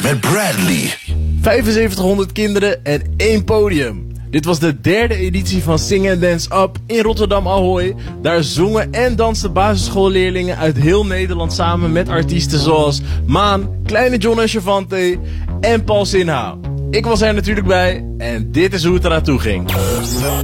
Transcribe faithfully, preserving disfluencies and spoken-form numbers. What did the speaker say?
met Bradley. vijfenzeventighonderd kinderen en één podium. Dit was de derde editie van Sing and Dance Up in Rotterdam Ahoy. Daar zongen en dansten basisschoolleerlingen uit heel Nederland samen met artiesten zoals Maan, Kleine John en Chavante en Paul Sinha. Ik was er natuurlijk bij en dit is hoe het eraan toe ging.